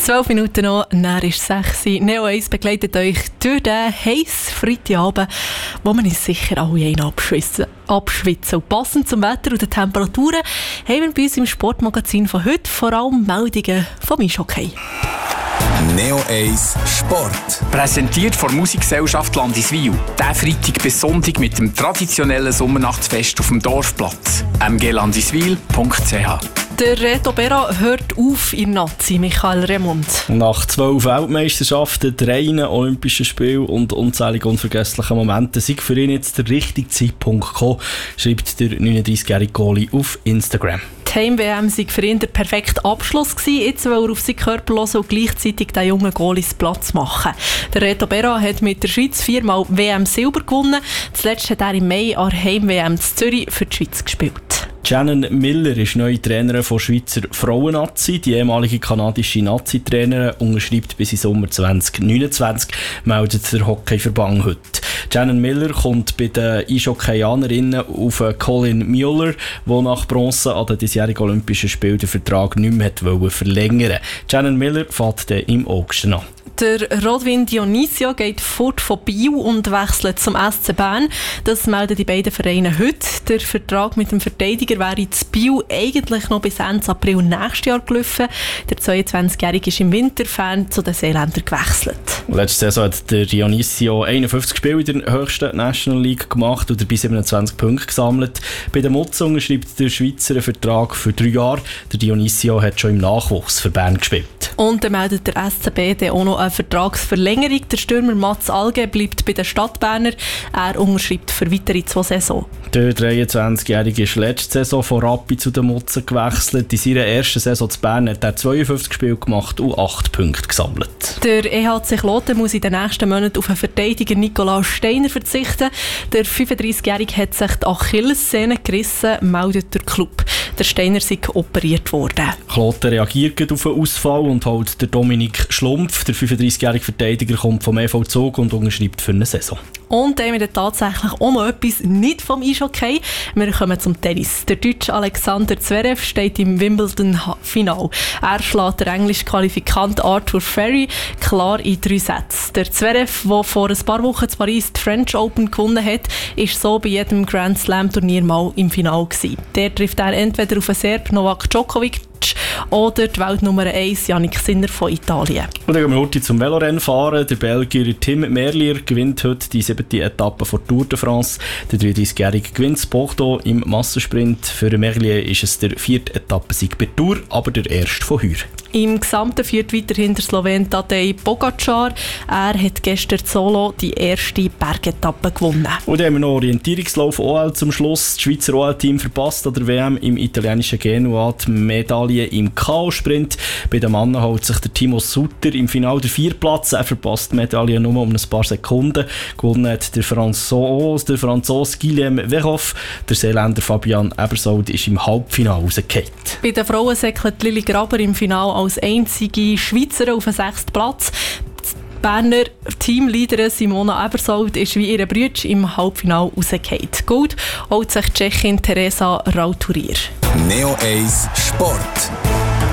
12 Minuten noch, dann ist es 6 Uhr. Neo 1 begleitet euch durch den heissen Freitagabend, wo man uns sicher alle abschwitzen. Und passend zum Wetter und den Temperaturen haben wir bei uns im Sportmagazin von heute vor allem Meldungen vom Eishockey. Neo 1 Sport. Präsentiert von der Musikgesellschaft Landiswil. Der Freitag bis Sonntag mit dem traditionellen Sommernachtsfest auf dem Dorfplatz. mglandiswil.ch. Der Reto Berra hört auf in Nazi, Michael Remund. Nach 12 Weltmeisterschaften, 3 Olympischen Spielen und unzähligen unvergesslichen Momenten sei für ihn jetzt der richtige Zeitpunkt gekommen, schreibt der 39-jährige Goalie auf Instagram. Die Heim-WM sei für ihn der perfekte Abschluss gewesen. Jetzt will er auf seinen Körper hören und gleichzeitig den jungen Goalies Platz machen. Der Reto Berra hat mit der Schweiz 4-mal WM Silber gewonnen. Zuletzt hat er im Mai an der Heim-WM in Zürich für die Schweiz gespielt. Shannon Miller ist neue Trainerin von Schweizer Frauen-Nazi. Die ehemalige kanadische Nazi-Trainerin unterschreibt bis in Sommer 2029, meldet der Hockeyverband heute. Shannon Miller kommt bei den Eishockeyanerinnen auf Colin Mueller, der nach Bronze an den diesjährigen Olympischen Spielen den Vertrag nicht mehr verlängern wollte. Shannon Miller fährt dann im August an. Der Rodwin Dionisio geht fort von Biel und wechselt zum SC Bern. Das melden die beiden Vereine heute. Der Vertrag mit dem Verteidiger wäre in Biel eigentlich noch bis Ende April nächstes Jahr gelaufen. Der 22-Jährige ist im Winterfern zu den Seeländern gewechselt. Letzte Saison hat der Dionisio 51 Spiele in der höchsten National League gemacht und dabei 27 Punkte gesammelt. Bei den Mutzungen schreibt der Schweizer einen Vertrag für 3 Jahre. Der Dionisio hat schon im Nachwuchs für Bern gespielt. Und dann meldet der SCB auch noch eine Vertragsverlängerung. Der Stürmer Mats Alge bleibt bei den Stadtberner. Er unterschreibt für weitere 2 Saisons. Der 23-Jährige ist letzte Saison von Rappi zu den Mutzen gewechselt. In seiner ersten Saison zu Bern hat er 52 Spiele gemacht und 8 Punkte gesammelt. Der EHC Kloten muss in den nächsten Monaten auf einen Verteidiger Nikolaus Steiner verzichten. Der 35-Jährige hat sich die Achillessehne gerissen, meldet der Club. Der Steiner sei operiert worden. Kloten reagiert auf den Ausfall und holt der Dominik Schlumpf. Der 35-jährige Verteidiger kommt vom EV Zug und unterschreibt für eine Saison. Und dann haben wir tatsächlich auch noch etwas nicht vom Eishockey. Wir kommen zum Tennis. Der Deutsche Alexander Zverev steht im Wimbledon-Final. Er schlägt den englischen Qualifikant Arthur Ferry klar in 3 Sätzen. Der Zverev, der vor ein paar Wochen in Paris die French Open gewonnen hat, ist so bei jedem Grand Slam-Turnier mal im Finale gewesen. Der trifft er entweder auf den Serb Novak Djokovic oder die Weltnummer 1 Jannik Sinner von Italien. Und dann gehen wir heute zum Velorennen fahren. Der Belgier Tim Merlier gewinnt heute die 7. Etappe von Tour de France. Der 33-Jährige gewinnt Bordeaux im Massensprint. Für Merlier ist es der 4. Etappensieg bei Tour, aber der erste von heuer. Im Gesamten führt weiterhin der Slowen Tadej Pogacar. Er hat gestern solo die erste Bergetappe gewonnen. Und dann haben wir noch Orientierungslauf OL zum Schluss. Das Schweizer OL-Team verpasst an der WM im italienischen Genua die Medaille im K.O.-Sprint. Bei den Männern holt sich der Timo Sutter im Finale den 4. Platz. Er verpasst die Medaille nur um ein paar Sekunden. Gewonnen hat der Franzose Guillaume Verhoff. Der Seeländer Fabian Ebersold ist im Halbfinale rausgefallen. Bei den Frauen säckelt Lili Graber im Finale als einzige Schweizerin auf den 6. Platz. Die Berner Teamleaderin Simona Ebersold ist wie ihre Brüder im Halbfinale rausgefallen. Gold holt sich die Tschechin Teresa Rauturier. Neo 1 Sport.